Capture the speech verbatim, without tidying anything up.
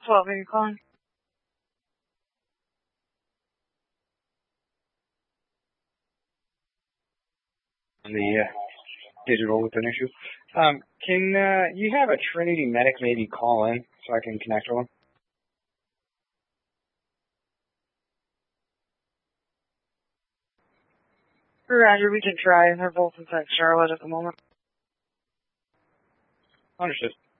twelve, are you calling? On the uh, digital with an issue. Um, can uh, you have a Trinity medic maybe call in so I can connect with them? Roger, we can try. They're both inside Charlotte at the moment. Understood.